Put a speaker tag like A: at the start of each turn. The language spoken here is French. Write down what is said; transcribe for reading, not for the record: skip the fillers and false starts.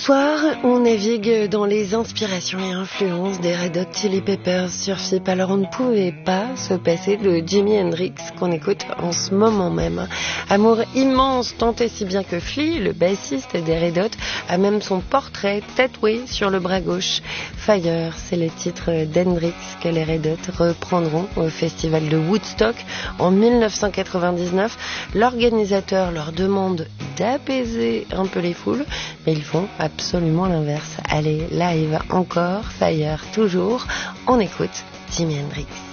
A: soir, on navigue dans les inspirations et influences des Red Hot Chili Peppers sur FIP. Alors on ne pouvait pas se passer de Jimi Hendrix qu'on écoute en ce moment même. Amour immense, tant et si bien que Flea, le bassiste des Red Hot, a même son portrait tatoué sur le bras gauche. Fire, c'est le titre d'Hendrix que les Red Hot reprendront au festival de Woodstock en 1999. L'organisateur leur demande d'apaiser un peu les foules, mais ils font absolument l'inverse. Allez, live encore, Fire toujours, on écoute Jimi Hendrix.